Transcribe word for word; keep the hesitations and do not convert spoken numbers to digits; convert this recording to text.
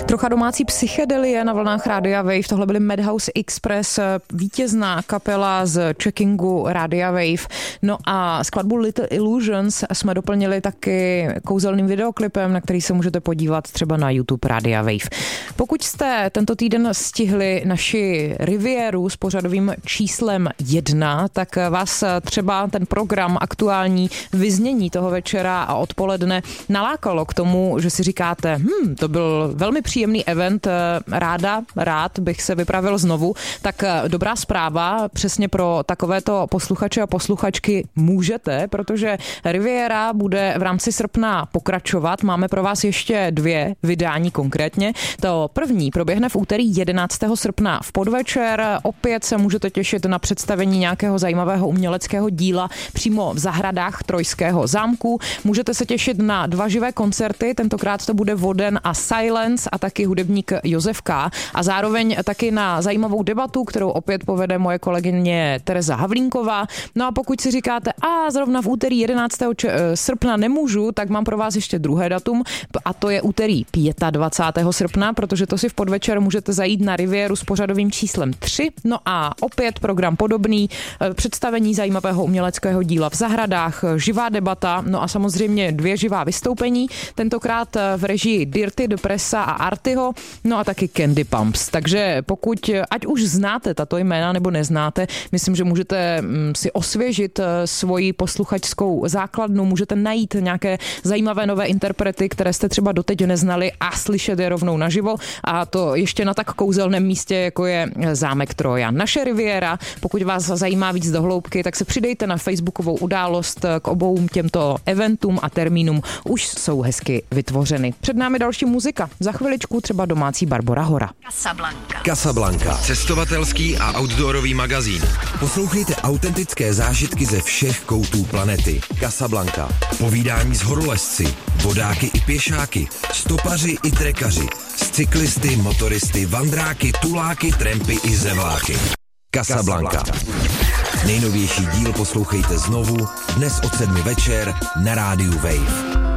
Trocha domácí psychedelie na vlnách Rádia Wave. Tohle byly Madhouse Express, vítězná kapela z Checkingu Rádia Wave. No a skladbu Little Illusions jsme doplnili taky kouzelným videoklipem, na který se můžete podívat třeba na YouTube Rádia Wave. Pokud jste tento týden stihli naši Rivieru s pořadovým číslem jedna, tak vás třeba ten program aktuální vyznění toho večera a odpoledne nalákalo k tomu, že si říkáte, hm, to byl velmi příjemný event, ráda, rád bych se vypravil znovu, tak dobrá zpráva, přesně pro takovéto posluchače a posluchačky můžete, protože Riviera bude v rámci srpna pokračovat. Máme pro vás ještě dvě vydání konkrétně. To první proběhne v úterý jedenáctého srpna v podvečer. Opět se můžete těšit na představení nějakého zajímavého uměleckého díla přímo v zahradách Trojského zámku. Můžete se těšit na dva živé koncerty, tentokrát to bude Voden a Silence a taky hudebník Josef K. A zároveň taky na zajímavou debatu, kterou opět povede moje kolegyně Tereza Havlínková. No a pokud si říkáte, a zrovna v úterý jedenáctého srpna nemůžu, tak mám pro vás ještě druhé datum a to je úterý dvacátého pátého srpna, protože to si v podvečer můžete zajít na Rivieru s pořadovým číslem tři. No a opět program podobný, představení zajímavého uměleckého díla v zahradách, živá debata, no a samozřejmě dvě živá vystoupení, tentokrát v režii Dirty Depressa a Artyho, no a taky Candy Pumps. Takže pokud, ať už znáte tato jména nebo neznáte, myslím, že můžete si osvěžit svoji posluchačskou základnu, můžete najít nějaké zajímavé nové interprety, které jste třeba doteď neznali a slyšet je rovnou naživo a to ještě na tak kouzelném místě, jako je Zámek Troja. Naše Riviera, pokud vás zajímá víc do hloubky, tak se přidejte na facebookovou událost k obou těmto eventům a termínům. Už jsou hezky vytvořeny. Před námi další muzika. Za chviličku třeba domácí Barbora Hora. Casablanca. Casablanca. Cestovatelský a outdoorový magazín. Poslouchejte autentické zážitky ze všech koutů planety. Casablanca. Povídání s horolezci, vodáky i pěšáky, stopaři i trekaři, s cyklisty, motoristy, vandráky, tuláky, trampy i zevláky. Casablanca. Nejnovější díl poslouchejte znovu dnes od sedmi večer na rádiu Wave.